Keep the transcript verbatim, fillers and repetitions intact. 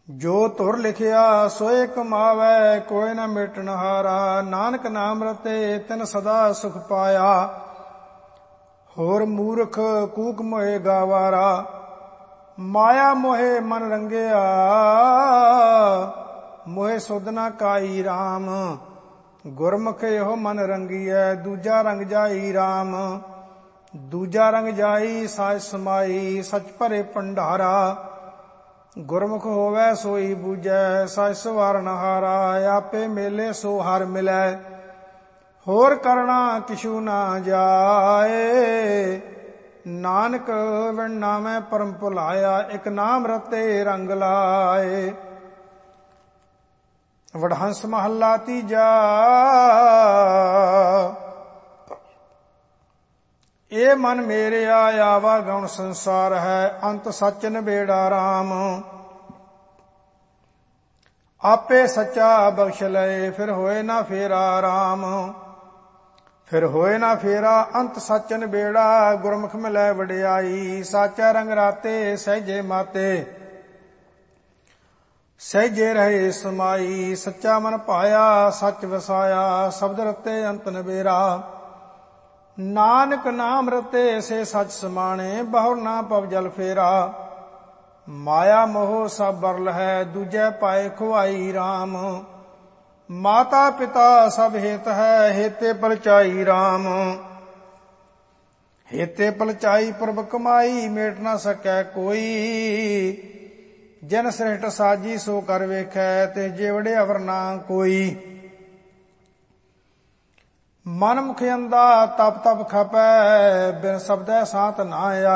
ਜੋ ਧੁਰ ਲਿਖਿਆ ਸੋਏ ਕਮਾਵੈ, ਕੋਈ ਨ ਮਿਟਣ ਹਾਰਾ। ਨਾਨਕ ਨਾਮ ਰਤੇ ਤਿਨ ਸਦਾ ਸੁਖ ਪਾਇਆ, ਹੋਰ ਮੂਰਖ ਕੂਕ ਮੋਏ ਗਾਵਾਰਾ। ਮਾਇਆ ਮੋਹਿ ਮਨ ਰੰਗਿਆ, ਮੋਹਿ ਸੁਧ ਨ ਕਾਈ ਰਾਮ। ਗੁਰਮੁਖ ਇਹੋ ਮਨ ਰੰਗੀਐ, ਦੂਜਾ ਰੰਗ ਜਾਈ ਰਾਮ। ਦੂਜਾ ਰੰਗ ਜਾਈ ਸਾਜ ਸਮਾਈ, ਸਚ ਭਰੇ ਭੰਡਾਰਾ। ਗੁਰਮੁਖ ਹੋਵੈ ਸੋਈ ਬੂਝੈ, ਸਚ ਸਵਾਰਨ ਹਾਰਾ। ਆਪੇ ਮੇਲੇ ਸੋ ਹਰ ਮਿਲੈ, ਹੋਰ ਕਰਣਾ ਕਿਛੂ ਨਾ ਜਾਏ। ਨਾਨਕ ਵਿਣ ਨਾਮੈ ਪਰਮ ਭੁਲਾਇਆ, ਇਕ ਨਾਮ ਰਤੇ ਰੰਗ ਲਾਏ। ਵਡਹੰਸ ਮਹੱਲਾ ਤੀਜਾ। ਇਹ ਮਨ ਮੇਰਿਆ ਆਵਾ ਗਉਣ ਸੰਸਾਰ ਹੈ, ਅੰਤ ਸੱਚ ਨਿਬੇੜਾ ਰਾਮ। ਆਪੇ ਸੱਚਾ ਬਖਸ਼ ਲਏ, ਫਿਰ ਹੋਏ ਨਾ ਫੇਰਾ ਰਾਮ। ਫਿਰ ਹੋਏ ਨਾ ਫੇਰਾ ਅੰਤ ਸੱਚ ਨਿਬੇੜਾ, ਗੁਰਮੁਖ ਮਿਲੈ ਵਡਿਆਈ। ਸਾਚਾ ਰੰਗ ਰਾਤੇ ਸਹਿਜੇ ਮਾਤੇ, ਸਹਿਜੇ ਰਹੇ ਸਮਾਈ। ਸੱਚਾ ਮਨ ਪਾਇਆ ਸੱਚ ਵਸਾਇਆ, ਸ਼ਬਦ ਰਤੇ ਅੰਤ ਨਿਬੇਰਾ। ਨਾਨਕ ਨਾਮ ਰਤੇ ਸੇ ਸਚ ਸਮਾਣੇ, ਬਹੁਰ ਨਾ ਪਵ ਜਲ ਫੇਰਾ। ਮਾਇਆ ਮੋਹ ਸਭ ਬਰਲ ਹੈ, ਦੂਜੈ ਪਾਏ ਖੁਆਈ ਰਾਮ। ਮਾਤਾ ਪਿਤਾ ਸਭ ਹੇਤ ਹੈ, ਹੇਤੇ ਪਲਚਾਈ ਰਾਮ। ਹੇਤੇ ਪਲਚਾਈ ਪ੍ਰਭ ਕਮਾਈ, ਮੇਟ ਨਾ ਸਕੈ ਕੋਈ। ਜਿਨ ਸ੍ਰਿਸ਼ਟ ਸਾਜੀ ਸੋ ਕਰ ਵੇਖੈ, ਤੇ ਜਿਵੜੇ ਅਵਰ ਨਾ ਕੋਈ। ਮਨ ਮੁਖ ਅੰਦਾ ਤਪ ਤਪ ਖਪੈ, ਬਿਨ ਸ਼ਬਦੈ ਸਾਤ ਨਾ ਆਏ।